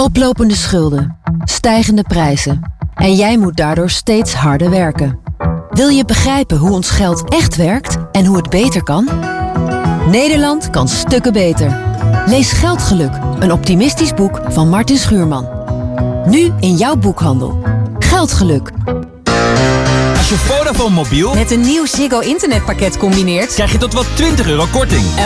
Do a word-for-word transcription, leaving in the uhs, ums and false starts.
Oplopende schulden, stijgende prijzen en jij moet daardoor steeds harder werken. Wil je begrijpen hoe ons geld echt werkt en hoe het beter kan? Nederland kan stukken beter. Lees Geldgeluk, een optimistisch boek van Martin Schuurman. Nu in jouw boekhandel. Geldgeluk. Als je Vodafone mobiel met een nieuw Ziggo internetpakket combineert, krijg je tot wel twintig euro korting.